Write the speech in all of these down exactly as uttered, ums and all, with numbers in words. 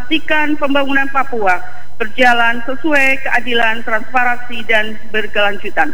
memastikan pembangunan Papua berjalan sesuai keadilan, transparansi, dan berkelanjutan.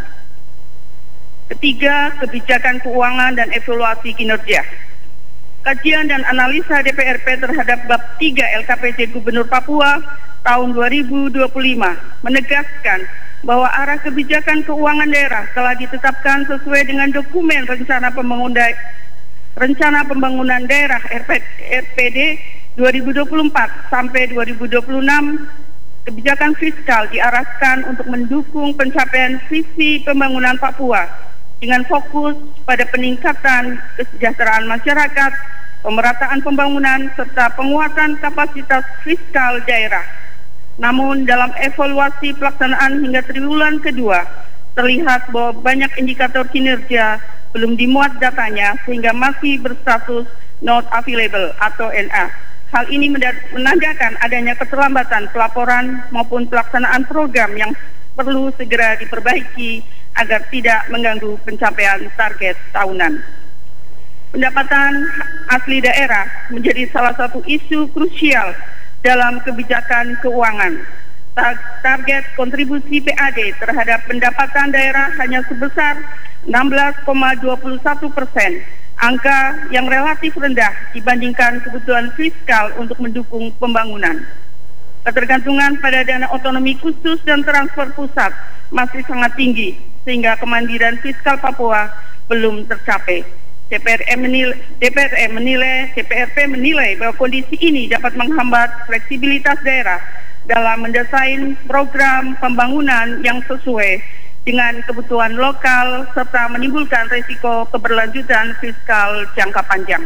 Ketiga, kebijakan keuangan dan evaluasi kinerja. Kajian dan analisa D P R P terhadap bab tiga L K P J Gubernur Papua tahun dua ribu dua puluh lima menegaskan bahwa arah kebijakan keuangan daerah telah ditetapkan sesuai dengan dokumen rencana pembangunan rencana pembangunan daerah R P D dua ribu dua puluh empat sampai dua ribu dua puluh enam. Kebijakan fiskal diarahkan untuk mendukung pencapaian visi pembangunan Papua dengan fokus pada peningkatan kesejahteraan masyarakat, pemerataan pembangunan, serta penguatan kapasitas fiskal daerah. Namun dalam evaluasi pelaksanaan hingga triwulan kedua, terlihat bahwa banyak indikator kinerja belum dimuat datanya sehingga masih berstatus not available atau N A. Hal ini menandakan adanya keterlambatan pelaporan maupun pelaksanaan program yang perlu segera diperbaiki agar tidak mengganggu pencapaian target tahunan. Pendapatan asli daerah menjadi salah satu isu krusial dalam kebijakan keuangan. Target kontribusi P A D terhadap pendapatan daerah hanya sebesar enam belas koma dua puluh satu persen, angka yang relatif rendah dibandingkan kebutuhan fiskal untuk mendukung pembangunan. Ketergantungan pada dana otonomi khusus dan transfer pusat masih sangat tinggi, sehingga kemandirian fiskal Papua belum tercapai. D P R M menilai, D P R M menilai, D P R P menilai bahwa kondisi ini dapat menghambat fleksibilitas daerah dalam mendesain program pembangunan yang sesuai dengan kebutuhan lokal serta menimbulkan risiko keberlanjutan fiskal jangka panjang.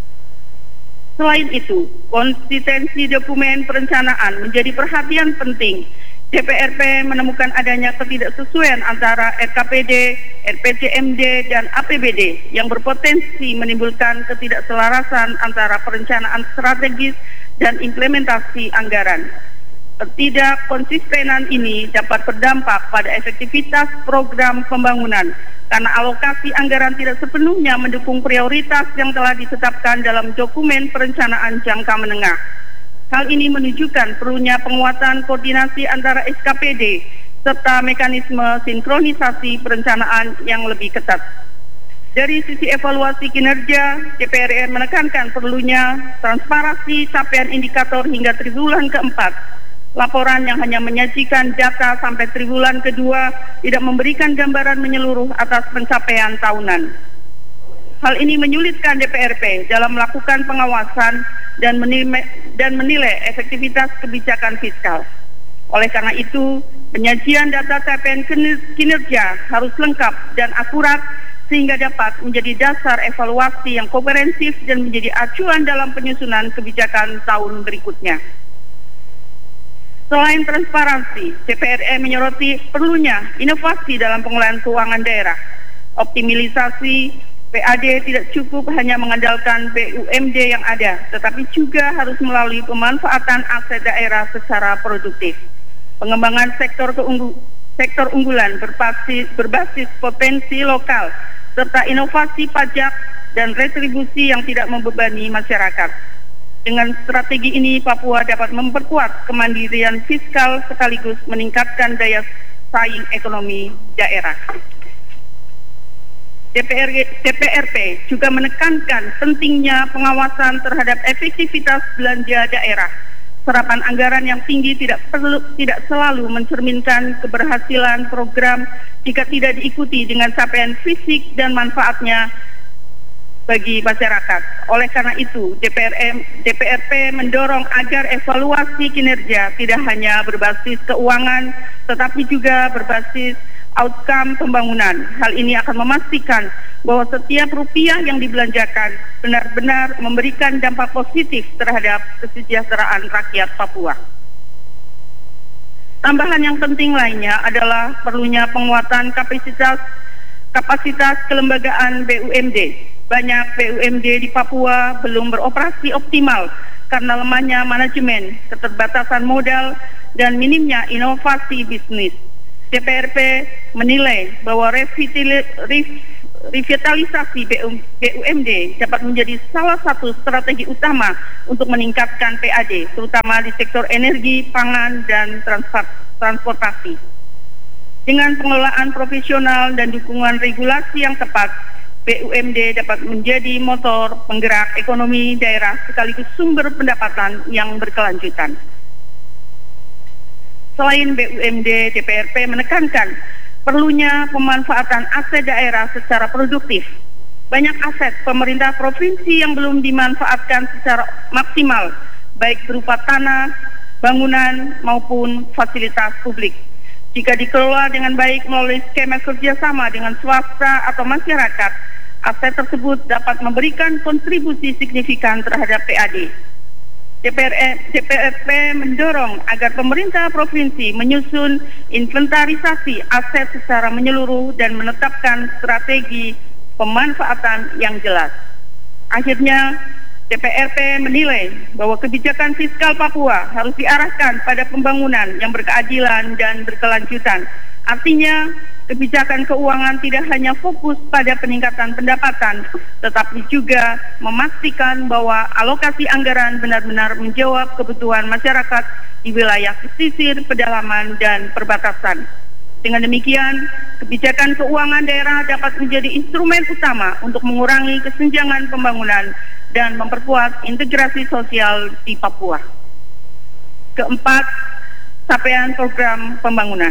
Selain itu, konsistensi dokumen perencanaan menjadi perhatian penting. D P R P menemukan adanya ketidaksesuaian antara R K P D, R P J M D, dan A P B D yang berpotensi menimbulkan ketidakselarasan antara perencanaan strategis dan implementasi anggaran. Ketidakkonsistenan ini dapat berdampak pada efektivitas program pembangunan karena alokasi anggaran tidak sepenuhnya mendukung prioritas yang telah ditetapkan dalam dokumen perencanaan jangka menengah. Hal ini menunjukkan perlunya penguatan koordinasi antara S K P D serta mekanisme sinkronisasi perencanaan yang lebih ketat. Dari sisi evaluasi kinerja, D P R R menekankan perlunya transparansi capaian indikator hingga triwulan keempat. Laporan yang hanya menyajikan data sampai triwulan kedua tidak memberikan gambaran menyeluruh atas pencapaian tahunan. Hal ini menyulitkan D P R P dalam melakukan pengawasan dan menilai, dan menilai efektivitas kebijakan fiskal. Oleh karena itu, penyajian data capaian kinerja harus lengkap dan akurat sehingga dapat menjadi dasar evaluasi yang komprehensif dan menjadi acuan dalam penyusunan kebijakan tahun berikutnya. Selain transparansi, D P R R menyoroti perlunya inovasi dalam pengelolaan keuangan daerah. Optimalisasi P A D tidak cukup hanya mengandalkan B U M D yang ada, tetapi juga harus melalui pemanfaatan aset daerah secara produktif. Pengembangan sektor keunggu, sektor unggulan berbasis, berbasis potensi lokal, serta inovasi pajak dan retribusi yang tidak membebani masyarakat. Dengan strategi ini, Papua dapat memperkuat kemandirian fiskal sekaligus meningkatkan daya saing ekonomi daerah. D P R, D P R P juga menekankan pentingnya pengawasan terhadap efektivitas belanja daerah. Serapan anggaran yang tinggi tidak perlu tidak selalu mencerminkan keberhasilan program jika tidak diikuti dengan capaian fisik dan manfaatnya bagi masyarakat. Oleh karena itu, D P R M, D P R P mendorong agar evaluasi kinerja tidak hanya berbasis keuangan, tetapi juga berbasis outcome pembangunan. Hal ini akan memastikan bahwa setiap rupiah yang dibelanjakan benar-benar memberikan dampak positif terhadap kesejahteraan rakyat Papua. Tambahan yang penting lainnya adalah perlunya penguatan kapasitas kapasitas kelembagaan B U M D. Banyak B U M D di Papua belum beroperasi optimal karena lemahnya manajemen, keterbatasan modal, dan minimnya inovasi bisnis. D P R P menilai bahwa revitalisasi B U M D dapat menjadi salah satu strategi utama untuk meningkatkan P A D, terutama di sektor energi, pangan, dan transportasi. Dengan pengelolaan profesional dan dukungan regulasi yang tepat, B U M D dapat menjadi motor penggerak ekonomi daerah sekaligus sumber pendapatan yang berkelanjutan. Selain B U M D, D P R P menekankan perlunya pemanfaatan aset daerah secara produktif. Banyak aset pemerintah provinsi yang belum dimanfaatkan secara maksimal, baik berupa tanah, bangunan, maupun fasilitas publik. Jika dikelola dengan baik melalui skema kerjasama dengan swasta atau masyarakat, aset tersebut dapat memberikan kontribusi signifikan terhadap P A D. D P R P mendorong agar pemerintah provinsi menyusun inventarisasi aset secara menyeluruh dan menetapkan strategi pemanfaatan yang jelas. Akhirnya, D P R P menilai bahwa kebijakan fiskal Papua harus diarahkan pada pembangunan yang berkeadilan dan berkelanjutan. Artinya, kebijakan keuangan tidak hanya fokus pada peningkatan pendapatan, tetapi juga memastikan bahwa alokasi anggaran benar-benar menjawab kebutuhan masyarakat di wilayah pesisir, pedalaman, dan perbatasan. Dengan demikian, kebijakan keuangan daerah dapat menjadi instrumen utama untuk mengurangi kesenjangan pembangunan dan memperkuat integrasi sosial di Papua. Keempat, capaian program pembangunan.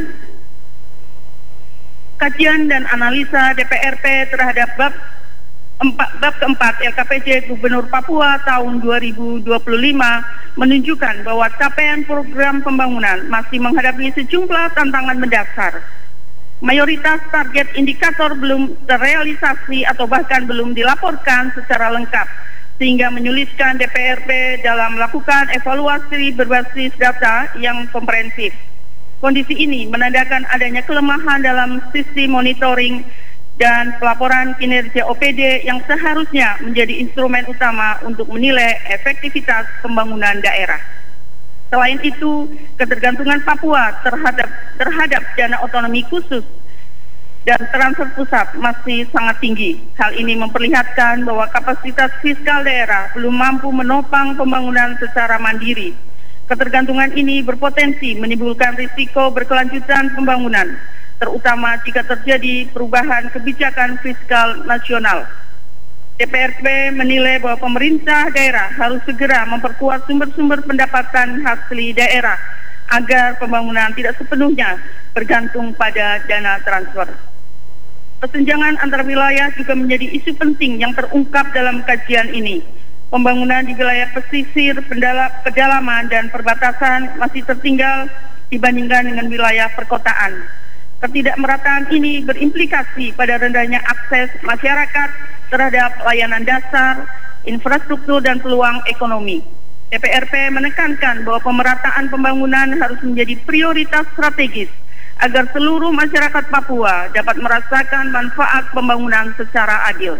Kajian dan analisa D P R P terhadap bab, empat, bab keempat L K P J Gubernur Papua tahun dua ribu dua puluh lima menunjukkan bahwa capaian program pembangunan masih menghadapi sejumlah tantangan mendasar. Mayoritas target indikator belum terrealisasi atau bahkan belum dilaporkan secara lengkap, sehingga menyulitkan D P R P dalam melakukan evaluasi berbasis data yang komprehensif. Kondisi ini menandakan adanya kelemahan dalam sistem monitoring dan pelaporan kinerja O P D yang seharusnya menjadi instrumen utama untuk menilai efektivitas pembangunan daerah. Selain itu, ketergantungan Papua terhadap terhadap dana otonomi khusus dan transfer pusat masih sangat tinggi. Hal ini memperlihatkan bahwa kapasitas fiskal daerah belum mampu menopang pembangunan secara mandiri. Ketergantungan ini berpotensi menimbulkan risiko berkelanjutan pembangunan, terutama jika terjadi perubahan kebijakan fiskal nasional. D P R P menilai bahwa pemerintah daerah harus segera memperkuat sumber-sumber pendapatan asli daerah agar pembangunan tidak sepenuhnya bergantung pada dana transfer. Kesenjangan antar wilayah juga menjadi isu penting yang terungkap dalam kajian ini. Pembangunan di wilayah pesisir, pedalaman, dan perbatasan masih tertinggal dibandingkan dengan wilayah perkotaan. Ketidakmerataan ini berimplikasi pada rendahnya akses masyarakat terhadap layanan dasar, infrastruktur, dan peluang ekonomi. D P R P menekankan bahwa pemerataan pembangunan harus menjadi prioritas strategis agar seluruh masyarakat Papua dapat merasakan manfaat pembangunan secara adil.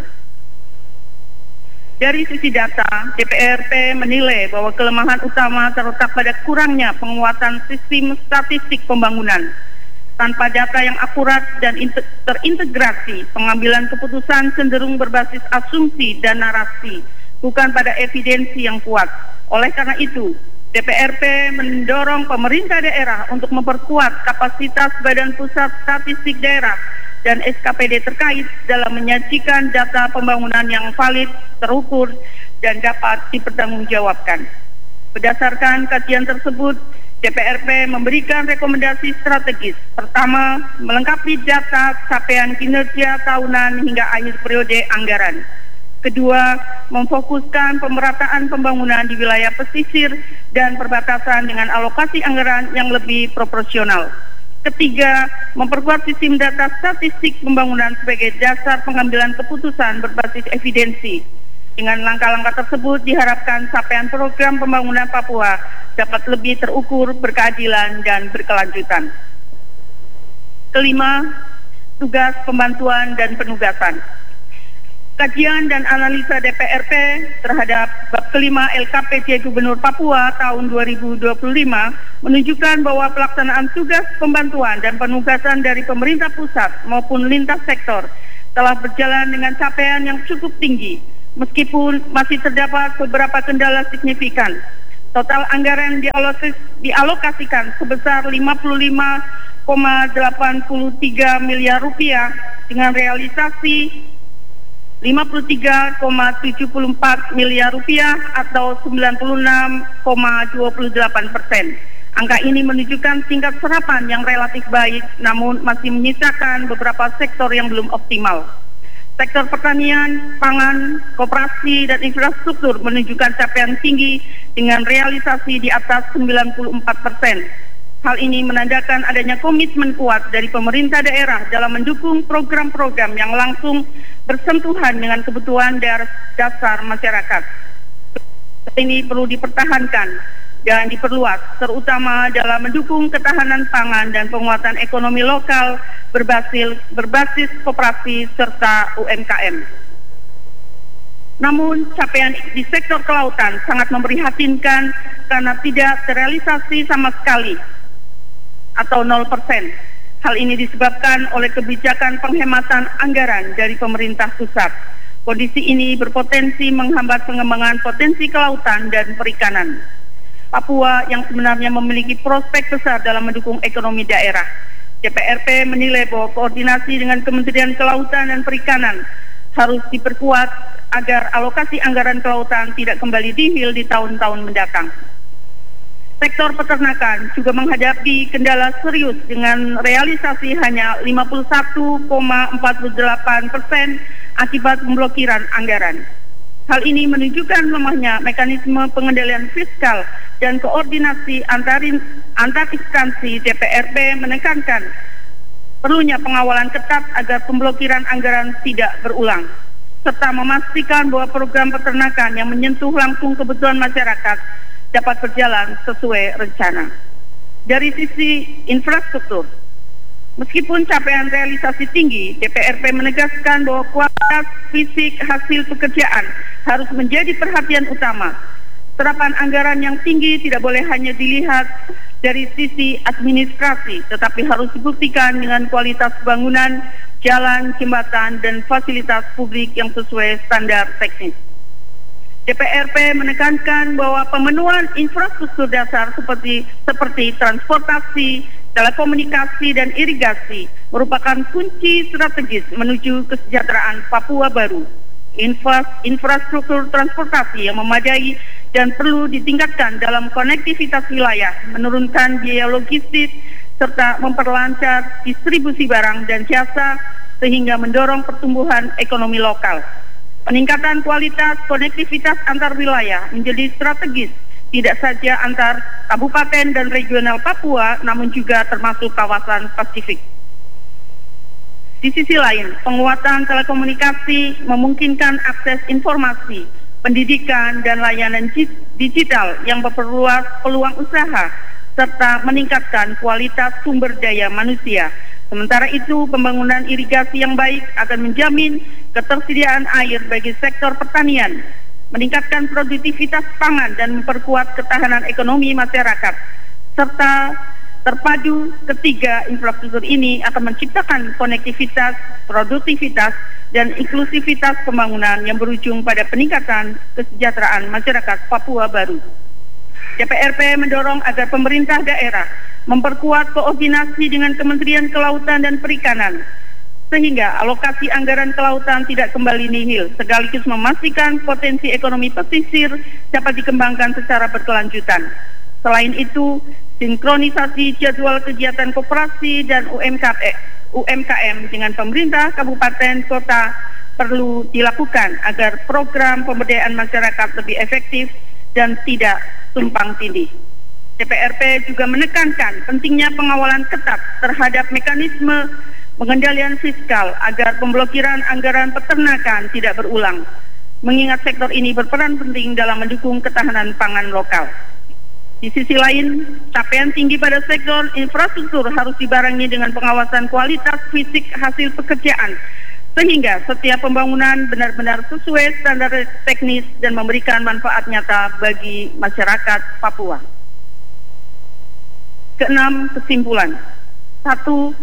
Dari sisi data, D P R P menilai bahwa kelemahan utama terletak pada kurangnya penguatan sistem statistik pembangunan. Tanpa data yang akurat dan terintegrasi, pengambilan keputusan cenderung berbasis asumsi dan narasi, bukan pada evidensi yang kuat. Oleh karena itu, D P R P mendorong pemerintah daerah untuk memperkuat kapasitas Badan Pusat Statistik Daerah dan S K P D terkait dalam menyajikan data pembangunan yang valid, terukur, dan dapat dipertanggungjawabkan. Berdasarkan kajian tersebut, D P R P memberikan rekomendasi strategis. Pertama, melengkapi data capaian kinerja tahunan hingga akhir periode anggaran. Kedua, memfokuskan pemerataan pembangunan di wilayah pesisir dan perbatasan dengan alokasi anggaran yang lebih proporsional. Ketiga, memperkuat sistem data statistik pembangunan sebagai dasar pengambilan keputusan berbasis evidensi. Dengan langkah-langkah tersebut diharapkan capaian program pembangunan Papua dapat lebih terukur, berkeadilan, dan berkelanjutan. Kelima, tugas pembantuan dan penugasan. Kajian dan analisa D P R P terhadap bab kelima L K P J Gubernur Papua tahun dua ribu dua puluh lima menunjukkan bahwa pelaksanaan tugas pembantuan dan penugasan dari pemerintah pusat maupun lintas sektor telah berjalan dengan capaian yang cukup tinggi, meskipun masih terdapat beberapa kendala signifikan. Total anggaran dialokasi, dialokasikan sebesar lima puluh lima koma delapan tiga miliar rupiah dengan realisasi lima puluh tiga koma tujuh empat miliar rupiah atau sembilan puluh enam koma dua delapan persen. Angka ini menunjukkan tingkat serapan yang relatif baik, namun masih menyisakan beberapa sektor yang belum optimal. Sektor pertanian, pangan, koperasi, dan infrastruktur menunjukkan capaian tinggi dengan realisasi di atas sembilan puluh empat persen. Hal ini menandakan adanya komitmen kuat dari pemerintah daerah dalam mendukung program-program yang langsung bersentuhan dengan kebutuhan dasar masyarakat. Ini perlu dipertahankan dan diperluas, terutama dalam mendukung ketahanan pangan dan penguatan ekonomi lokal berbasis, berbasis koperasi serta U M K M. Namun, capaian di sektor kelautan sangat memprihatinkan karena tidak terrealisasi sama sekali atau nol persen. Hal ini disebabkan oleh kebijakan penghematan anggaran dari pemerintah pusat. Kondisi ini berpotensi menghambat pengembangan potensi kelautan dan perikanan Papua yang sebenarnya memiliki prospek besar dalam mendukung ekonomi daerah. D P R P menilai bahwa koordinasi dengan Kementerian Kelautan dan Perikanan harus diperkuat agar alokasi anggaran kelautan tidak kembali nihil di tahun-tahun mendatang. Sektor peternakan juga menghadapi kendala serius dengan realisasi hanya lima puluh satu koma empat delapan persen akibat pemblokiran anggaran. Hal ini menunjukkan lemahnya mekanisme pengendalian fiskal dan koordinasi antar, antar instansi. D P R P menekankan perlunya pengawalan ketat agar pemblokiran anggaran tidak berulang, serta memastikan bahwa program peternakan yang menyentuh langsung kebutuhan masyarakat dapat berjalan sesuai rencana. Dari sisi infrastruktur, meskipun capaian realisasi tinggi, D P R P menegaskan bahwa kualitas fisik hasil pekerjaan harus menjadi perhatian utama. Serapan anggaran yang tinggi tidak boleh hanya dilihat dari sisi administrasi, tetapi harus dibuktikan dengan kualitas bangunan, jalan, jembatan, dan fasilitas publik yang sesuai standar teknis. D P R P menekankan bahwa pemenuhan infrastruktur dasar seperti seperti transportasi, telekomunikasi, dan irigasi merupakan kunci strategis menuju kesejahteraan Papua baru. Infra, infrastruktur transportasi yang memadai dan perlu ditingkatkan dalam konektivitas wilayah, menurunkan biaya logistik, serta memperlancar distribusi barang dan jasa sehingga mendorong pertumbuhan ekonomi lokal. Peningkatan kualitas konektivitas antar wilayah menjadi strategis, tidak saja antar kabupaten dan regional Papua, namun juga termasuk kawasan Pasifik. Di sisi lain, penguatan telekomunikasi memungkinkan akses informasi, pendidikan, dan layanan digital yang memperluas peluang usaha, serta meningkatkan kualitas sumber daya manusia. Sementara itu, pembangunan irigasi yang baik akan menjamin ketersediaan air bagi sektor pertanian, meningkatkan produktivitas pangan, dan memperkuat ketahanan ekonomi masyarakat, serta terpadu ketiga infrastruktur ini akan menciptakan konektivitas, produktivitas, dan inklusivitas pembangunan yang berujung pada peningkatan kesejahteraan masyarakat Papua baru. D P R P mendorong agar pemerintah daerah memperkuat koordinasi dengan Kementerian Kelautan dan Perikanan, sehingga alokasi anggaran kelautan tidak kembali nihil, sekaligus memastikan potensi ekonomi pesisir dapat dikembangkan secara berkelanjutan. Selain itu, sinkronisasi jadwal kegiatan koperasi dan U M K M dengan pemerintah kabupaten kota perlu dilakukan agar program pemberdayaan masyarakat lebih efektif dan tidak tumpang tindih. D P R P juga menekankan pentingnya pengawalan ketat terhadap mekanisme pengendalian fiskal agar pemblokiran anggaran peternakan tidak berulang, mengingat sektor ini berperan penting dalam mendukung ketahanan pangan lokal. Di sisi lain, capaian tinggi pada sektor infrastruktur harus dibarengi dengan pengawasan kualitas fisik hasil pekerjaan, sehingga setiap pembangunan benar-benar sesuai standar teknis dan memberikan manfaat nyata bagi masyarakat Papua. Keenam, kesimpulan. Satu,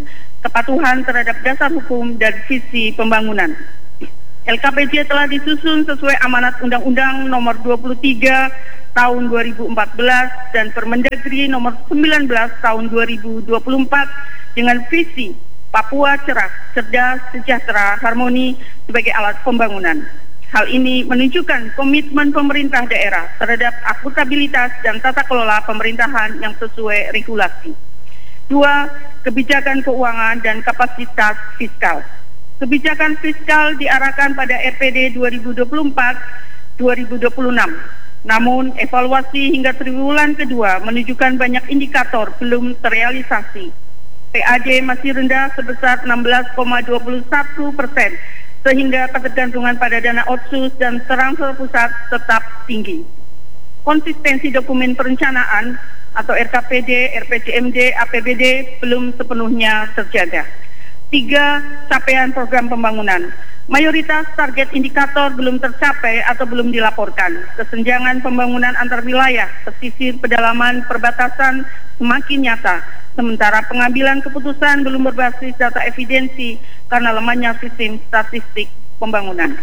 kepatuhan terhadap dasar hukum dan visi pembangunan. L K P J telah disusun sesuai amanat Undang-Undang Nomor dua puluh tiga Tahun dua ribu empat belas dan Permendagri Nomor sembilan belas Tahun dua ribu dua puluh empat dengan visi Papua cerah, cerdas, sejahtera, harmoni sebagai alat pembangunan. Hal ini menunjukkan komitmen pemerintah daerah terhadap akuntabilitas dan tata kelola pemerintahan yang sesuai regulasi. Dua, kebijakan keuangan dan kapasitas fiskal. Kebijakan fiskal diarahkan pada R P D dua ribu dua puluh empat sampai dua ribu dua puluh enam. Namun, evaluasi hingga triwulan kedua menunjukkan banyak indikator belum terrealisasi. P A D masih rendah sebesar enam belas koma dua puluh satu persen, sehingga ketergantungan pada dana otsus dan transfer pusat tetap tinggi. Konsistensi dokumen perencanaan atau R K P D, R P C M D, A P B D belum sepenuhnya terjaga. Tiga, capaian program pembangunan. Mayoritas target indikator belum tercapai atau belum dilaporkan. Kesenjangan pembangunan antar wilayah, pesisir, pedalaman, perbatasan semakin nyata. Sementara pengambilan keputusan belum berbasis data evidensi karena lemahnya sistem statistik pembangunan.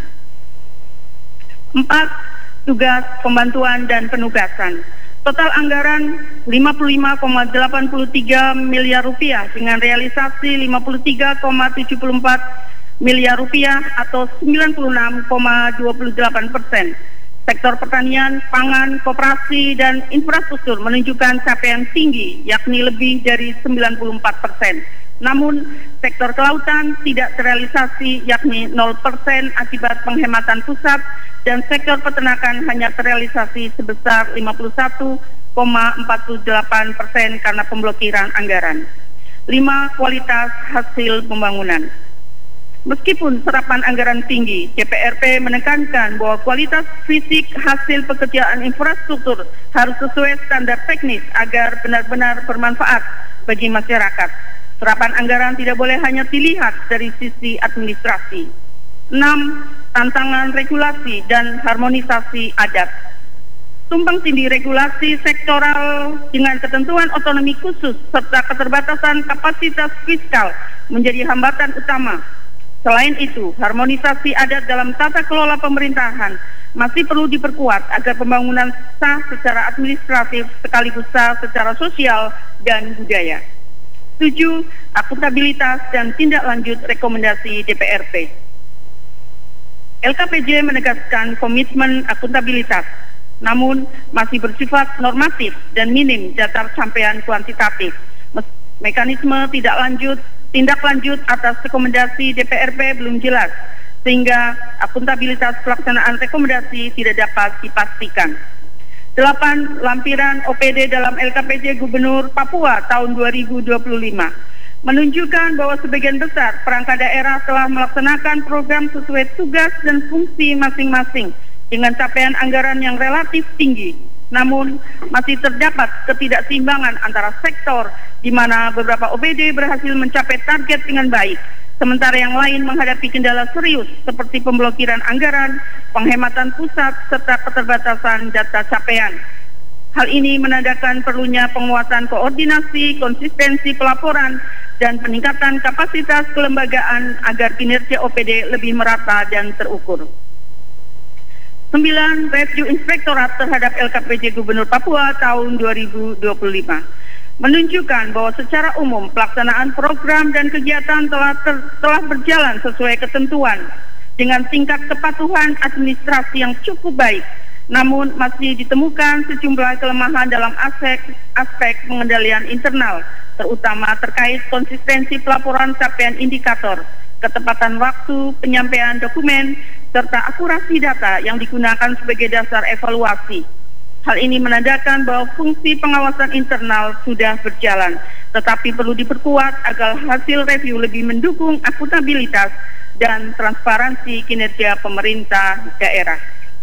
Empat, tugas, pembantuan, dan penugasan. Total anggaran lima puluh lima koma delapan tiga miliar rupiah dengan realisasi lima puluh tiga koma tujuh empat miliar rupiah atau sembilan puluh enam koma dua delapan persen. Sektor pertanian, pangan, koperasi, dan infrastruktur menunjukkan capaian tinggi yakni lebih dari sembilan puluh empat persen. Namun, sektor kelautan tidak terrealisasi yakni nol persen akibat penghematan pusat dan sektor peternakan hanya terrealisasi sebesar lima puluh satu koma empat delapan persen karena pemblokiran anggaran. Lima, kualitas hasil pembangunan. Meskipun serapan anggaran tinggi, D P R P menekankan bahwa kualitas fisik hasil pekerjaan infrastruktur harus sesuai standar teknis agar benar-benar bermanfaat bagi masyarakat. Serapan anggaran tidak boleh hanya dilihat dari sisi administrasi. Enam, tantangan regulasi dan harmonisasi adat. Tumpang tindih regulasi sektoral dengan ketentuan otonomi khusus serta keterbatasan kapasitas fiskal menjadi hambatan utama. Selain itu, harmonisasi adat dalam tata kelola pemerintahan masih perlu diperkuat agar pembangunan sah secara administratif sekaligus sah secara sosial dan budaya. Tujuh, akuntabilitas dan tindak lanjut rekomendasi D P R P. L K P J menegaskan komitmen akuntabilitas, namun masih bersifat normatif dan minim data capaian kuantitatif. Mekanisme tidak lanjut, tindak lanjut atas rekomendasi D P R P belum jelas, sehingga akuntabilitas pelaksanaan rekomendasi tidak dapat dipastikan. Delapan, lampiran O P D dalam L K P J Gubernur Papua tahun dua ribu dua puluh lima menunjukkan bahwa sebagian besar perangkat daerah telah melaksanakan program sesuai tugas dan fungsi masing-masing dengan capaian anggaran yang relatif tinggi. Namun, masih terdapat ketidakseimbangan antara sektor di mana beberapa O P D berhasil mencapai target dengan baik, sementara yang lain menghadapi kendala serius seperti pemblokiran anggaran, penghematan pusat, serta keterbatasan data capaian. Hal ini menandakan perlunya penguatan koordinasi, konsistensi pelaporan, dan peningkatan kapasitas kelembagaan agar kinerja O P D lebih merata dan terukur. Sembilan, review inspektorat terhadap L K P J Gubernur Papua tahun dua ribu dua puluh lima. Menunjukkan bahwa secara umum pelaksanaan program dan kegiatan telah ter, telah berjalan sesuai ketentuan dengan tingkat kepatuhan administrasi yang cukup baik. Namun masih ditemukan sejumlah kelemahan dalam aspek aspek pengendalian internal, terutama terkait konsistensi pelaporan capaian indikator, ketepatan waktu penyampaian dokumen, serta akurasi data yang digunakan sebagai dasar evaluasi. Hal ini menandakan bahwa fungsi pengawasan internal sudah berjalan, tetapi perlu diperkuat agar hasil review lebih mendukung akuntabilitas dan transparansi kinerja pemerintah daerah.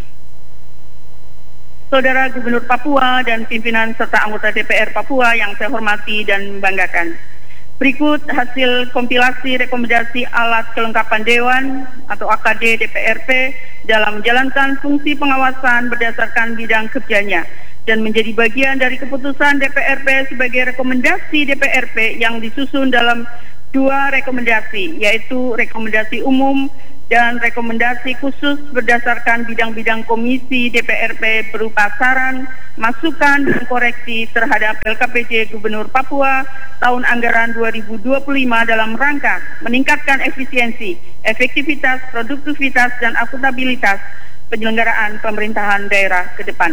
Saudara Gubernur Papua dan pimpinan serta anggota D P R Papua yang saya hormati dan banggakan. Berikut hasil kompilasi rekomendasi alat kelengkapan Dewan atau A K D D P R P dalam menjalankan fungsi pengawasan berdasarkan bidang kerjanya dan menjadi bagian dari keputusan D P R P sebagai rekomendasi D P R P yang disusun dalam Dua rekomendasi, yaitu rekomendasi umum dan rekomendasi khusus berdasarkan bidang-bidang komisi D P R P berupa saran, masukan, dan koreksi terhadap L K P J Gubernur Papua tahun anggaran dua ribu dua puluh lima dalam rangka meningkatkan efisiensi, efektivitas, produktivitas, dan akuntabilitas penyelenggaraan pemerintahan daerah ke depan.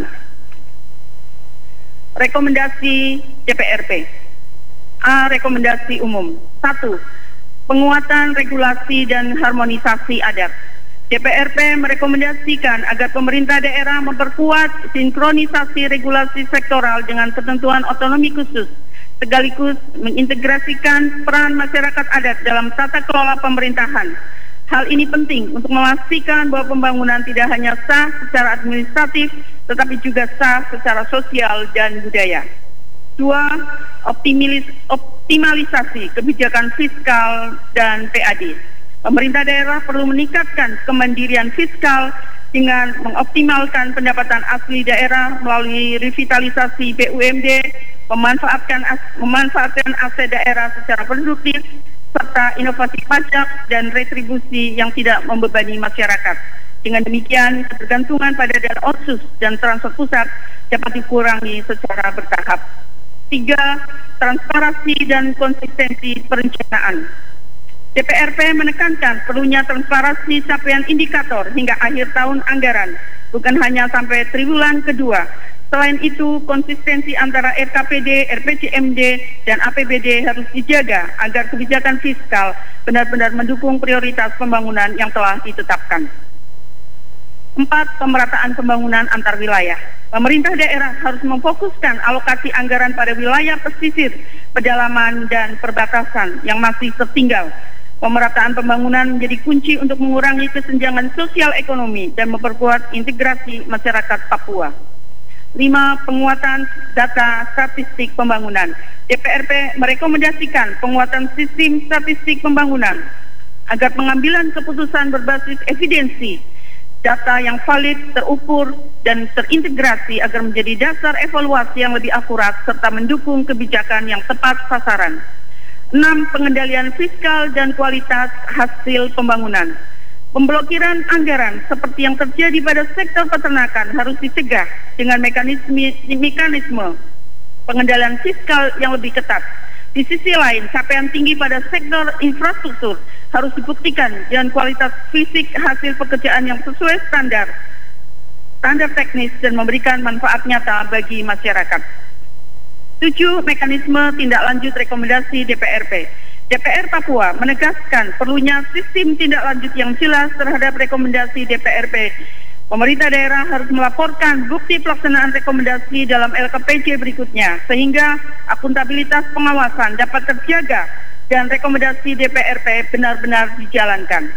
Rekomendasi D P R P. A. Rekomendasi umum. Satu. Penguatan regulasi dan harmonisasi adat. D P R P merekomendasikan agar pemerintah daerah memperkuat sinkronisasi regulasi sektoral dengan ketentuan otonomi khusus, sekaligus mengintegrasikan peran masyarakat adat dalam tata kelola pemerintahan. Hal ini penting untuk memastikan bahwa pembangunan tidak hanya sah secara administratif, tetapi juga sah secara sosial dan budaya. Dua, optimalis, optimalisasi kebijakan fiskal dan P A D. Pemerintah daerah perlu meningkatkan kemandirian fiskal dengan mengoptimalkan pendapatan asli daerah melalui revitalisasi B U M D, memanfaatkan, as, memanfaatkan aset daerah secara produktif, serta inovasi pajak dan retribusi yang tidak membebani masyarakat. Dengan demikian, ketergantungan pada dana otsus dan transfer pusat dapat dikurangi secara bertahap. Tiga, transparansi dan konsistensi perencanaan. D P R P menekankan perlunya transparansi capaian indikator hingga akhir tahun anggaran, bukan hanya sampai triwulan kedua. Selain itu, konsistensi antara R K P D, R P J M D, dan A P B D harus dijaga agar kebijakan fiskal benar-benar mendukung prioritas pembangunan yang telah ditetapkan. Empat, pemerataan pembangunan antar wilayah. Pemerintah daerah harus memfokuskan alokasi anggaran pada wilayah pesisir, pedalaman, dan perbatasan yang masih tertinggal. Pemerataan pembangunan menjadi kunci untuk mengurangi kesenjangan sosial ekonomi dan memperkuat integrasi masyarakat Papua. Lima, penguatan data statistik pembangunan. D P R P merekomendasikan penguatan sistem statistik pembangunan agar pengambilan keputusan berbasis evidensi, data yang valid, terukur, dan terintegrasi agar menjadi dasar evaluasi yang lebih akurat serta mendukung kebijakan yang tepat sasaran. Enam, pengendalian fiskal dan kualitas hasil pembangunan. Pemblokiran anggaran seperti yang terjadi pada sektor peternakan harus dicegah dengan mekanisme, mekanisme pengendalian fiskal yang lebih ketat. Di sisi lain, capaian tinggi pada sektor infrastruktur harus dibuktikan dengan kualitas fisik hasil pekerjaan yang sesuai standar, standar teknis dan memberikan manfaat nyata bagi masyarakat. Tujuh, mekanisme tindak lanjut rekomendasi D P R P. D P R Papua menegaskan perlunya sistem tindak lanjut yang jelas terhadap rekomendasi D P R P. Pemerintah daerah harus melaporkan bukti pelaksanaan rekomendasi dalam L K P J berikutnya, sehingga akuntabilitas pengawasan dapat terjaga dan rekomendasi D P R P benar-benar dijalankan.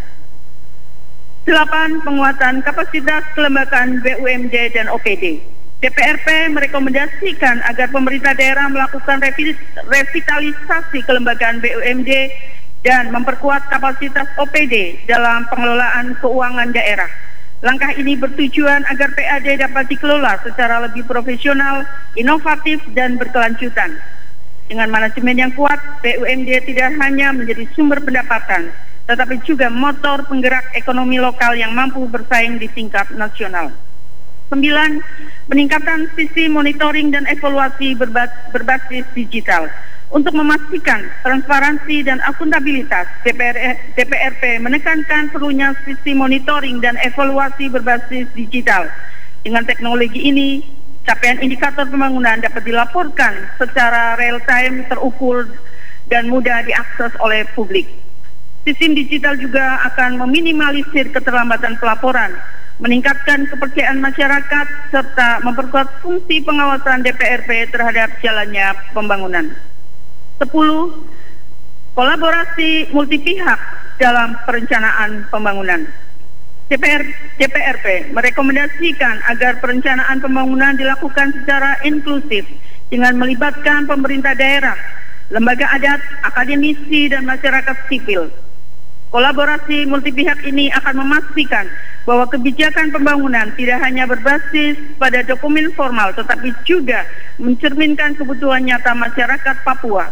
Delapan, penguatan kapasitas kelembagaan B U M D dan O P D. D P R P merekomendasikan agar pemerintah daerah melakukan revitalisasi kelembagaan B U M D dan memperkuat kapasitas O P D dalam pengelolaan keuangan daerah. Langkah ini bertujuan agar P A D dapat dikelola secara lebih profesional, inovatif, dan berkelanjutan. Dengan manajemen yang kuat, B U M D tidak hanya menjadi sumber pendapatan, tetapi juga motor penggerak ekonomi lokal yang mampu bersaing di tingkat nasional. Sembilan, peningkatan sisi monitoring dan evaluasi berbasis digital. Untuk memastikan transparansi dan akuntabilitas, D P R, D P R P menekankan perlunya sisi monitoring dan evaluasi berbasis digital. Dengan teknologi ini, capaian indikator pembangunan dapat dilaporkan secara real-time, terukur, dan mudah diakses oleh publik. Sistem digital juga akan meminimalisir keterlambatan pelaporan, meningkatkan kepercayaan masyarakat, serta memperkuat fungsi pengawasan D P R P terhadap jalannya pembangunan. Sepuluh, kolaborasi multipihak dalam perencanaan pembangunan. D P R, D P R P merekomendasikan agar perencanaan pembangunan dilakukan secara inklusif dengan melibatkan pemerintah daerah, lembaga adat, akademisi, dan masyarakat sipil. Kolaborasi multipihak ini akan memastikan bahwa kebijakan pembangunan tidak hanya berbasis pada dokumen formal, tetapi juga mencerminkan kebutuhan nyata masyarakat Papua.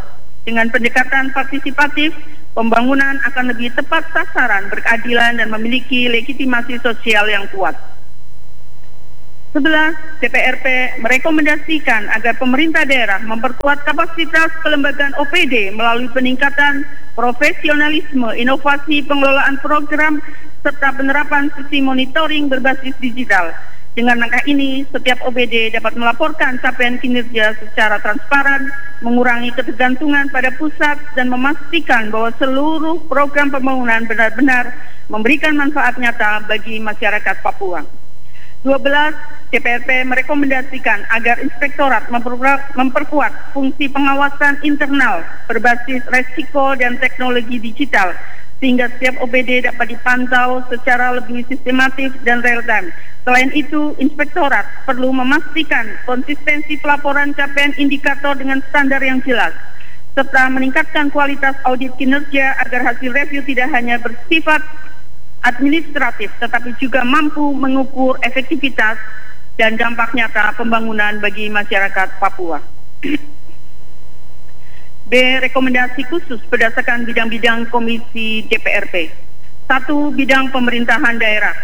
Dengan pendekatan partisipatif, pembangunan akan lebih tepat sasaran, berkeadilan, dan memiliki legitimasi sosial yang kuat. sebelas. D P R P merekomendasikan agar pemerintah daerah memperkuat kapasitas kelembagaan O P D melalui peningkatan profesionalisme, inovasi pengelolaan program, serta penerapan sistem monitoring berbasis digital. Dengan langkah ini, setiap O P D dapat melaporkan capaian kinerja secara transparan, mengurangi ketergantungan pada pusat, dan memastikan bahwa seluruh program pembangunan benar-benar memberikan manfaat nyata bagi masyarakat Papua. dua belas. D P R P merekomendasikan agar Inspektorat memperkuat fungsi pengawasan internal berbasis resiko dan teknologi digital, sehingga setiap O P D dapat dipantau secara lebih sistematis dan real-time. Selain itu, Inspektorat perlu memastikan konsistensi pelaporan capaian indikator dengan standar yang jelas, serta meningkatkan kualitas audit kinerja agar hasil review tidak hanya bersifat administratif, tetapi juga mampu mengukur efektivitas dan dampak nyata pembangunan bagi masyarakat Papua. B. Rekomendasi khusus berdasarkan bidang-bidang Komisi D P R P. Satu. Bidang pemerintahan daerah.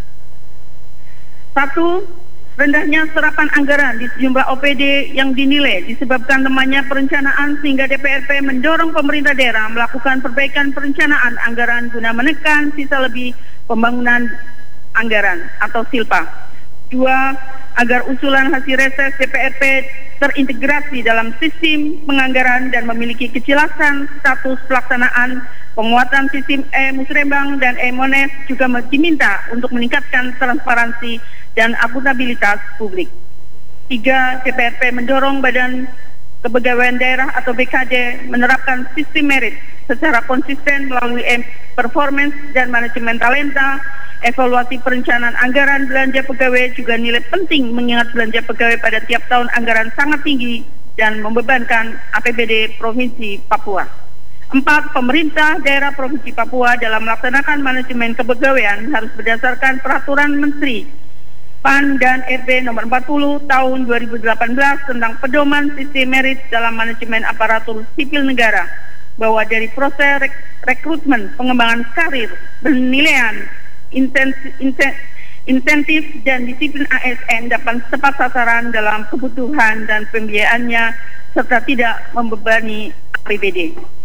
Satu. Rendahnya serapan anggaran di sejumlah O P D yang dinilai disebabkan lemahnya perencanaan, sehingga D P R P mendorong pemerintah daerah melakukan perbaikan perencanaan anggaran guna menekan sisa lebih pembangunan anggaran atau silpa. Dua. Agar usulan hasil reses D P R P terintegrasi dalam sistem penganggaran dan memiliki kejelasan status pelaksanaan. Penguatan sistem e-musrembang dan e-mones juga diminta untuk meningkatkan transparansi dan akuntabilitas publik. Tiga. D P R P mendorong Badan Kepegawaian Daerah atau B K D menerapkan sistem merit secara konsisten melalui performance dan manajemen talenta. Evaluasi perencanaan anggaran belanja pegawai juga nilai penting, mengingat belanja pegawai pada tiap tahun anggaran sangat tinggi dan membebankan A P B D Provinsi Papua. Empat. Pemerintah daerah Provinsi Papua dalam melaksanakan manajemen kepegawaian harus berdasarkan Peraturan Menteri P A N dan R B nomor empat puluh tahun dua ribu delapan belas tentang pedoman sistem merit dalam manajemen aparatur sipil negara, bahwa dari proses rek rekrutmen, pengembangan karir, penilaian, insentif, insentif dan disiplin A S N dapat tepat sasaran dalam kebutuhan dan pembiayaannya, serta tidak membebani A P B D.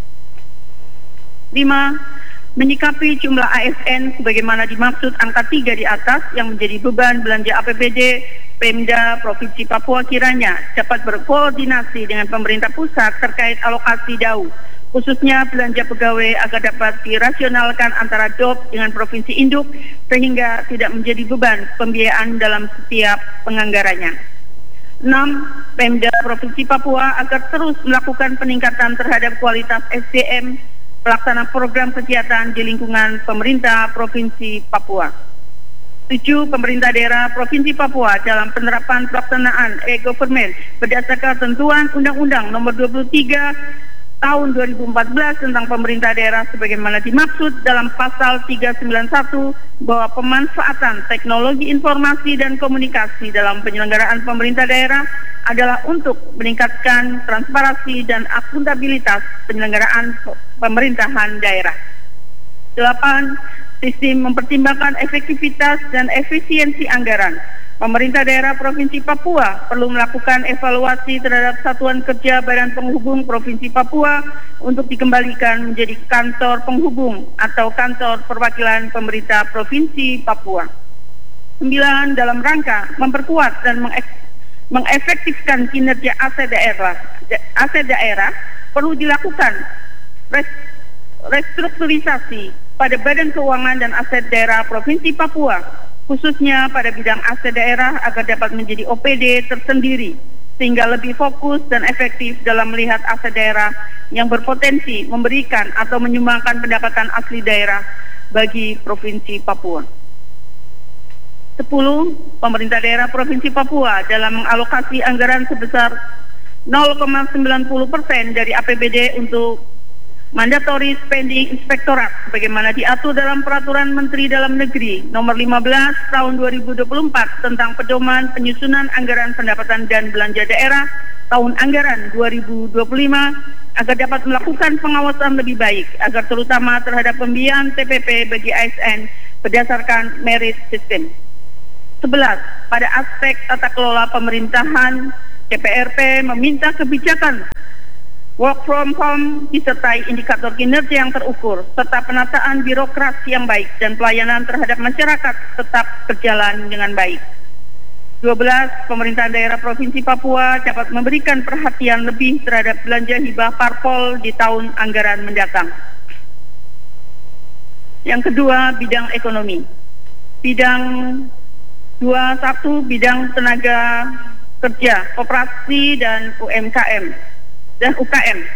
Lima. Menyikapi jumlah A S N sebagaimana dimaksud angka tiga di atas yang menjadi beban belanja A P B D, Pemda Provinsi Papua kiranya dapat berkoordinasi dengan pemerintah pusat terkait alokasi D A U, khususnya belanja pegawai, agar dapat dirasionalkan antara D O P dengan provinsi induk, sehingga tidak menjadi beban pembiayaan dalam setiap penganggarannya. Enam. Pemda Provinsi Papua agar terus melakukan peningkatan terhadap kualitas S D M pelaksana program kegiatan di lingkungan pemerintah Provinsi Papua. Tujuh. Pemerintah daerah Provinsi Papua dalam penerapan pelaksanaan e-government berdasarkan ketentuan Undang-Undang Nomor dua puluh tiga Tahun dua ribu empat belas tentang pemerintah daerah sebagaimana dimaksud dalam pasal tiga ratus sembilan puluh satu, bahwa pemanfaatan teknologi informasi dan komunikasi dalam penyelenggaraan pemerintah daerah adalah untuk meningkatkan transparansi dan akuntabilitas penyelenggaraan pemerintahan daerah. Delapan. Sistem mempertimbangkan efektivitas dan efisiensi anggaran. Pemerintah daerah Provinsi Papua perlu melakukan evaluasi terhadap Satuan Kerja Badan Penghubung Provinsi Papua untuk dikembalikan menjadi kantor penghubung atau kantor perwakilan pemerintah Provinsi Papua. Sembilan. Dalam rangka memperkuat dan mengefektifkan kinerja aset daerah, aset daerah perlu dilakukan restrukturisasi pada Badan Keuangan dan Aset Daerah Provinsi Papua, khususnya pada bidang aset daerah, agar dapat menjadi O P D tersendiri, sehingga lebih fokus dan efektif dalam melihat aset daerah yang berpotensi memberikan atau menyumbangkan pendapatan asli daerah bagi Provinsi Papua. Sepuluh. Pemerintah daerah Provinsi Papua dalam mengalokasi anggaran sebesar nol koma sembilan puluh persen dari A P B D untuk Mandatory Spending Inspektorat sebagaimana diatur dalam Peraturan Menteri Dalam Negeri Nomor lima belas Tahun dua ribu dua puluh empat tentang pedoman penyusunan anggaran pendapatan dan belanja daerah tahun anggaran dua ribu dua puluh lima agar dapat melakukan pengawasan lebih baik, agar terutama terhadap pembiayaan T P P bagi A S N berdasarkan merit system. sebelas. Pada aspek tata kelola pemerintahan, D P R P meminta kebijakan work from home disertai indikator kinerja yang terukur, serta penataan birokrasi yang baik dan pelayanan terhadap masyarakat tetap berjalan dengan baik. dua belas. Pemerintahan daerah Provinsi Papua dapat memberikan perhatian lebih terhadap belanja hibah parpol di tahun anggaran mendatang. Yang kedua, bidang ekonomi. Bidang dua puluh satu, bidang tenaga kerja, koperasi dan U M K M dan U K M.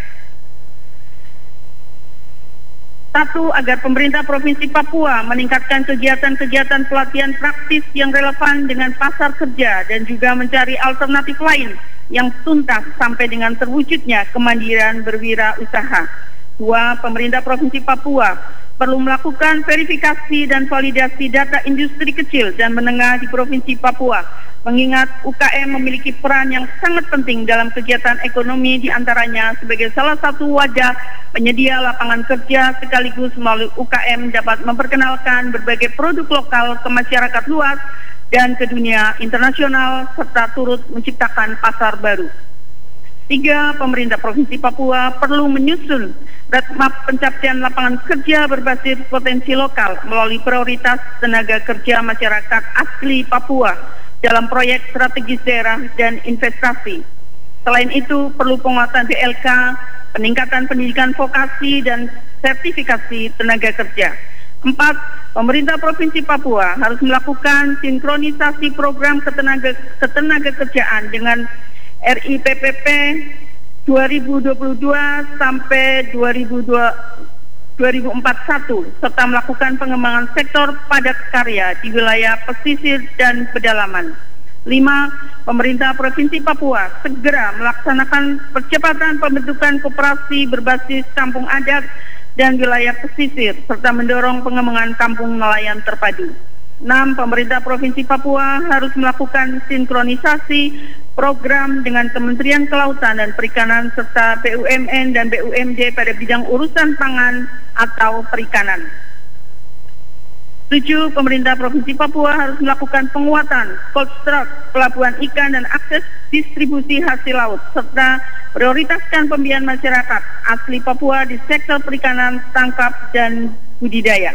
Satu, agar pemerintah Provinsi Papua meningkatkan kegiatan-kegiatan pelatihan praktis yang relevan dengan pasar kerja dan juga mencari alternatif lain yang tuntas sampai dengan terwujudnya kemandirian berwirausaha. Dua, pemerintah Provinsi Papua perlu melakukan verifikasi dan validasi data industri kecil dan menengah di Provinsi Papua, mengingat U K M memiliki peran yang sangat penting dalam kegiatan ekonomi, diantaranya sebagai salah satu wadah penyedia lapangan kerja, sekaligus melalui U K M dapat memperkenalkan berbagai produk lokal ke masyarakat luas dan ke dunia internasional, serta turut menciptakan pasar baru. Tiga, pemerintah Provinsi Papua perlu menyusun roadmap pencapaian lapangan kerja berbasis potensi lokal melalui prioritas tenaga kerja masyarakat asli Papua dalam proyek strategis daerah dan investasi. Selain itu, perlu penguatan B L K, peningkatan pendidikan vokasi dan sertifikasi tenaga kerja. Empat, pemerintah Provinsi Papua harus melakukan sinkronisasi program ketenaga, ketenaga kerjaan dengan R I P P P dua ribu dua puluh dua sampai dua ribu empat puluh satu serta melakukan pengembangan sektor padat karya di wilayah pesisir dan pedalaman. Lima, pemerintah Provinsi Papua segera melaksanakan percepatan pembentukan koperasi berbasis kampung adat dan wilayah pesisir serta mendorong pengembangan kampung nelayan terpadu. Enam, pemerintah Provinsi Papua harus melakukan sinkronisasi program dengan Kementerian Kelautan dan Perikanan serta B U M N dan B U M D pada bidang urusan pangan atau perikanan. Tujuh, pemerintah Provinsi Papua harus melakukan penguatan cold stock, pelabuhan ikan dan akses distribusi hasil laut, serta prioritaskan pembiayaan masyarakat asli Papua di sektor perikanan, tangkap, dan budidaya.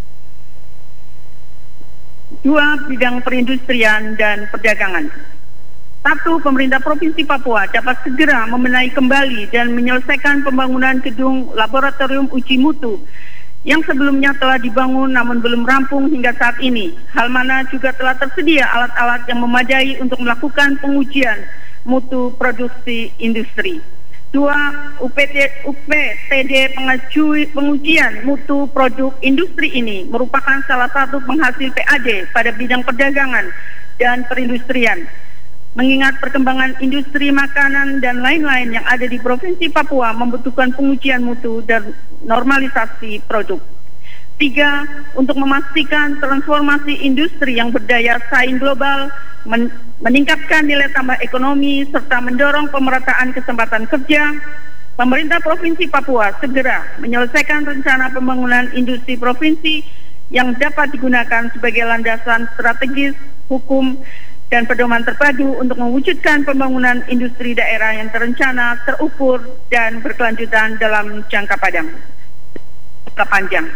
Dua, bidang perindustrian dan perdagangan. Satu, pemerintah Provinsi Papua dapat segera membenahi kembali dan menyelesaikan pembangunan gedung laboratorium uji mutu yang sebelumnya telah dibangun namun belum rampung hingga saat ini. Hal mana juga telah tersedia alat-alat yang memadai untuk melakukan pengujian mutu produksi industri. Dua, U P T, U P T D pengajuan pengujian mutu produk industri ini merupakan salah satu penghasil P A D pada bidang perdagangan dan perindustrian. Mengingat perkembangan industri makanan dan lain-lain yang ada di Provinsi Papua membutuhkan pengujian mutu dan normalisasi produk. Tiga, untuk memastikan transformasi industri yang berdaya saing global, men meningkatkan nilai tambah ekonomi, serta mendorong pemerataan kesempatan kerja, pemerintah Provinsi Papua segera menyelesaikan rencana pembangunan industri provinsi yang dapat digunakan sebagai landasan strategis, hukum, dan pedoman terpadu untuk mewujudkan pembangunan industri daerah yang terencana, terukur, dan berkelanjutan dalam jangka padang, jangka panjang.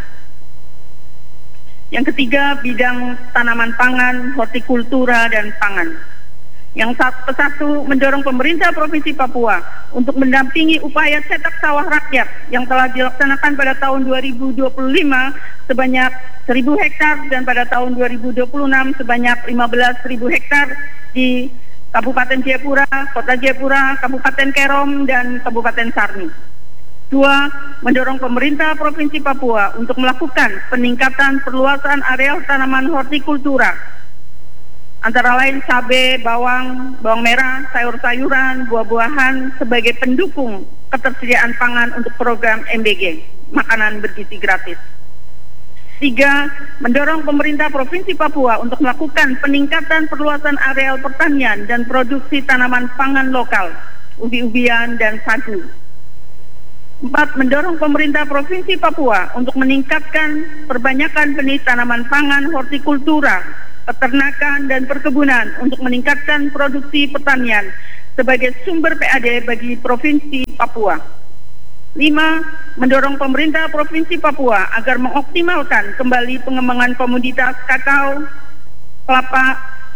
Yang ketiga, bidang tanaman pangan, hortikultura, dan pangan. Yang satu, mendorong pemerintah Provinsi Papua untuk mendampingi upaya cetak sawah rakyat yang telah dilaksanakan pada tahun dua ribu dua puluh lima sebanyak seribu hektar dan pada tahun dua ribu dua puluh enam sebanyak lima belas ribu hektar di Kabupaten Jayapura, Kota Jayapura, Kabupaten Kerom, dan Kabupaten Sarni. Dua, mendorong pemerintah Provinsi Papua untuk melakukan peningkatan perluasan areal tanaman hortikultura, antara lain cabai, bawang, bawang merah, sayur-sayuran, buah-buahan sebagai pendukung ketersediaan pangan untuk program M B G, makanan bergizi gratis. Tiga, mendorong pemerintah Provinsi Papua untuk melakukan peningkatan perluasan areal pertanian dan produksi tanaman pangan lokal, ubi-ubian, dan sagu. Empat, mendorong pemerintah Provinsi Papua untuk meningkatkan perbanyakan benih tanaman pangan, hortikultura, peternakan, dan perkebunan untuk meningkatkan produksi pertanian sebagai sumber P A D bagi Provinsi Papua. Lima, mendorong pemerintah Provinsi Papua agar mengoptimalkan kembali pengembangan komoditas kakao, kelapa,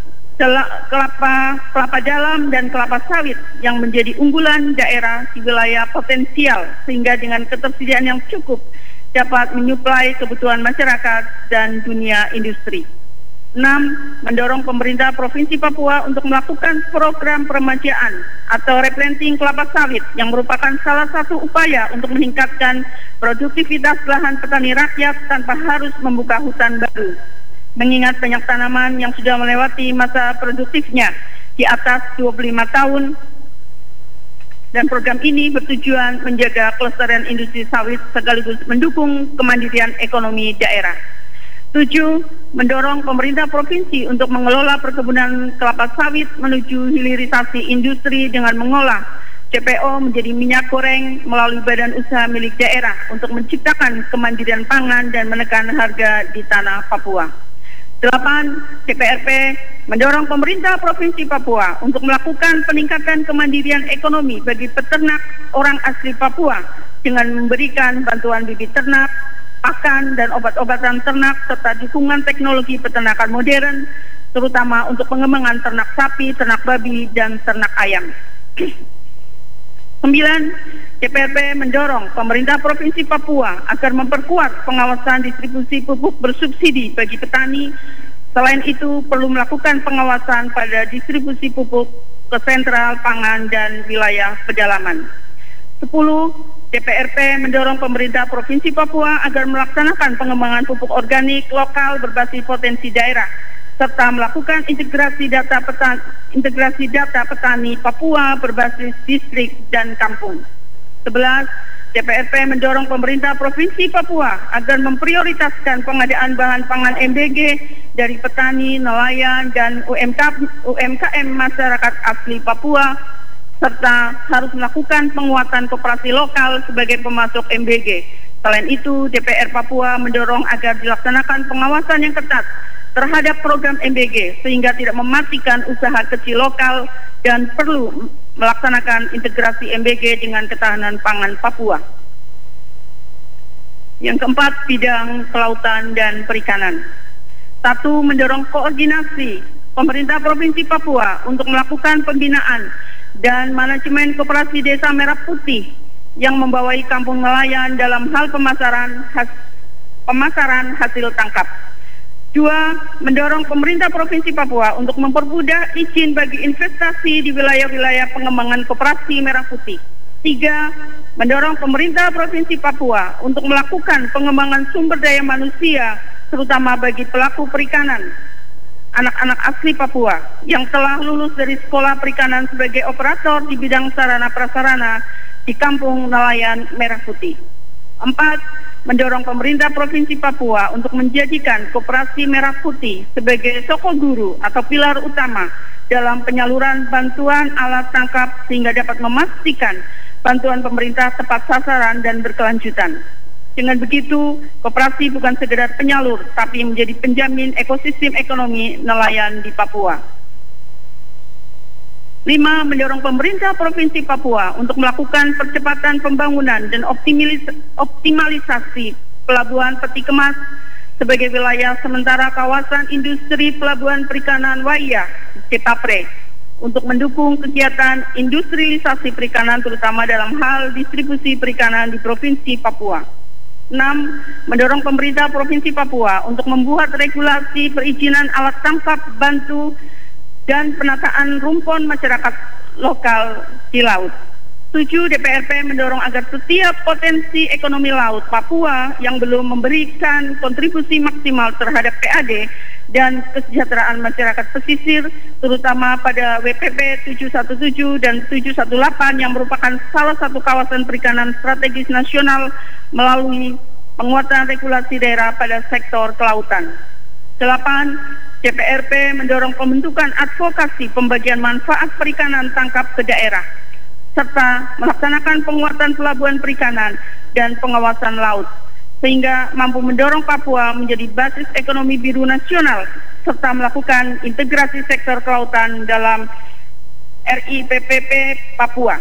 kelapa, kelapa dalam, dan kelapa sawit yang menjadi unggulan daerah di wilayah potensial, sehingga dengan ketersediaan yang cukup dapat menyuplai kebutuhan masyarakat dan dunia industri. Enam, mendorong pemerintah Provinsi Papua untuk melakukan program peremajaan atau replanting kelapa sawit yang merupakan salah satu upaya untuk meningkatkan produktivitas lahan petani rakyat tanpa harus membuka hutan baru. Mengingat banyak tanaman yang sudah melewati masa produktifnya di atas dua puluh lima tahun, dan program ini bertujuan menjaga kelestarian industri sawit sekaligus mendukung kemandirian ekonomi daerah. Tujuh, mendorong pemerintah provinsi untuk mengelola perkebunan kelapa sawit menuju hilirisasi industri dengan mengolah C P O menjadi minyak goreng melalui badan usaha milik daerah untuk menciptakan kemandirian pangan dan menekan harga di tanah Papua. Delapan, D P R P mendorong pemerintah Provinsi Papua untuk melakukan peningkatan kemandirian ekonomi bagi peternak orang asli Papua dengan memberikan bantuan bibit ternak, pakan, dan obat-obatan ternak serta dukungan teknologi peternakan modern, terutama untuk pengembangan ternak sapi, ternak babi, dan ternak ayam. Sembilan, D P R P mendorong pemerintah Provinsi Papua agar memperkuat pengawasan distribusi pupuk bersubsidi bagi petani. Selain itu, perlu melakukan pengawasan pada distribusi pupuk ke sentral pangan dan wilayah pedalaman. Sepuluh, D P R P mendorong pemerintah Provinsi Papua agar melaksanakan pengembangan pupuk organik lokal berbasis potensi daerah, serta melakukan integrasi data petani, integrasi data petani Papua berbasis distrik dan kampung. Sebelas, D P R P mendorong pemerintah Provinsi Papua agar memprioritaskan pengadaan bahan pangan M B G dari petani, nelayan, dan U M K M masyarakat asli Papua, serta harus melakukan penguatan koperasi lokal sebagai pemasok M B G. Selain itu, D P R Papua mendorong agar dilaksanakan pengawasan yang ketat terhadap program M B G sehingga tidak mematikan usaha kecil lokal dan perlu melaksanakan integrasi M B G dengan ketahanan pangan Papua. Yang keempat, bidang kelautan dan perikanan. Satu, mendorong koordinasi pemerintah Provinsi Papua untuk melakukan pembinaan dan manajemen koperasi Desa Merah Putih yang membawai kampung nelayan dalam hal pemasaran has, pemasaran hasil tangkap. Dua, mendorong pemerintah Provinsi Papua untuk mempermudah izin bagi investasi di wilayah-wilayah pengembangan koperasi Merah Putih. Tiga, mendorong pemerintah Provinsi Papua untuk melakukan pengembangan sumber daya manusia, terutama bagi pelaku perikanan, anak-anak asli Papua yang telah lulus dari sekolah perikanan sebagai operator di bidang sarana prasarana di kampung nelayan Merah Putih. Empat, mendorong pemerintah Provinsi Papua untuk menjadikan Koperasi Merah Putih sebagai soko guru atau pilar utama dalam penyaluran bantuan alat tangkap sehingga dapat memastikan bantuan pemerintah tepat sasaran dan berkelanjutan. Dengan begitu, koperasi bukan sekedar penyalur, tapi menjadi penjamin ekosistem ekonomi nelayan di Papua. Lima, mendorong pemerintah Provinsi Papua untuk melakukan percepatan pembangunan dan optimalis optimalisasi Pelabuhan Peti Kemas sebagai wilayah sementara kawasan industri pelabuhan perikanan Waya, Cipapre, untuk mendukung kegiatan industrialisasi perikanan terutama dalam hal distribusi perikanan di Provinsi Papua. Enam, mendorong pemerintah Provinsi Papua untuk membuat regulasi perizinan alat tangkap bantu dan penataan rumpun masyarakat lokal di laut. Tujuh, D P R P mendorong agar setiap potensi ekonomi laut Papua yang belum memberikan kontribusi maksimal terhadap P A D dan kesejahteraan masyarakat pesisir, terutama pada W P P tujuh satu tujuh dan tujuh satu delapan yang merupakan salah satu kawasan perikanan strategis nasional melalui penguatan regulasi daerah pada sektor kelautan. Delapan, D P R P mendorong pembentukan advokasi pembagian manfaat perikanan tangkap ke daerah. serta melaksanakan penguatan pelabuhan perikanan dan pengawasan laut, sehingga mampu mendorong Papua menjadi basis ekonomi biru nasional, serta melakukan integrasi sektor kelautan dalam R I P P P Papua.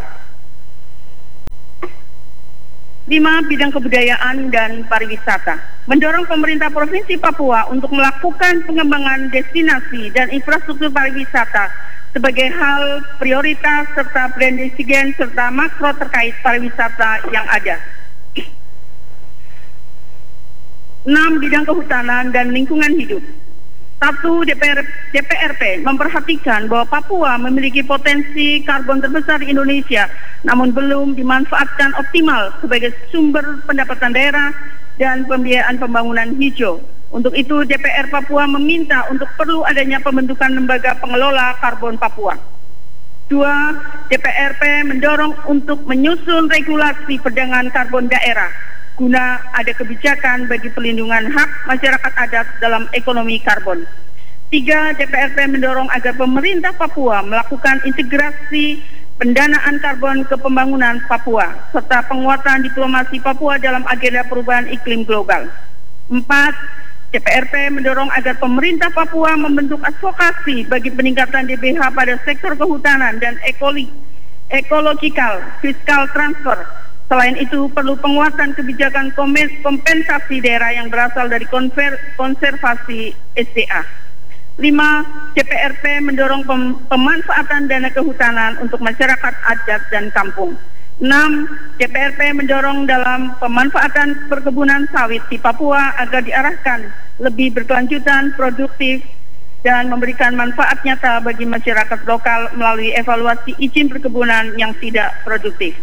Lima, bidang kebudayaan dan pariwisata. Mendorong pemerintah Provinsi Papua untuk melakukan pengembangan destinasi dan infrastruktur pariwisata sebagai hal prioritas serta brand desingen serta makro terkait pariwisata yang ada. Enam, bidang kehutanan dan lingkungan hidup. Satu, D P R, D P R P memperhatikan bahwa Papua memiliki potensi karbon terbesar di Indonesia, namun belum dimanfaatkan optimal sebagai sumber pendapatan daerah dan pembiayaan pembangunan hijau. Untuk itu, D P R Papua meminta untuk perlu adanya pembentukan lembaga pengelola karbon Papua. Dua, D P R P mendorong untuk menyusun regulasi perdagangan karbon daerah guna ada kebijakan bagi pelindungan hak masyarakat adat dalam ekonomi karbon. Tiga, D P R P mendorong agar pemerintah Papua melakukan integrasi pendanaan karbon ke pembangunan Papua, serta penguatan diplomasi Papua dalam agenda perubahan iklim global. Empat, D P R P mendorong agar pemerintah Papua membentuk advokasi bagi peningkatan D B H pada sektor kehutanan dan ekologi, ekologikal, fiskal transfer. Selain itu, perlu penguatan kebijakan kompensasi daerah yang berasal dari konver, konservasi S D A. Lima, D P R P mendorong pem, pemanfaatan dana kehutanan untuk masyarakat adat dan kampung. Enam, D P R P mendorong dalam pemanfaatan perkebunan sawit di Papua agar diarahkan lebih berkelanjutan, produktif, dan memberikan manfaat nyata bagi masyarakat lokal melalui evaluasi izin perkebunan yang tidak produktif.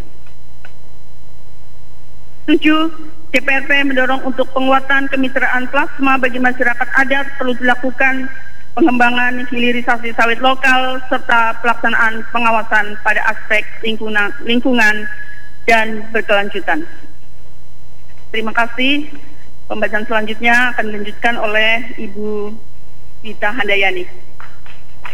Tujuh, D P R P mendorong untuk penguatan kemitraan plasma bagi masyarakat adat, perlu dilakukan pengembangan hilirisasi sawit lokal serta pelaksanaan pengawasan pada aspek lingkungan, lingkungan dan berkelanjutan. Terima kasih. Pembacaan selanjutnya akan dilanjutkan oleh Ibu Gita Handayani.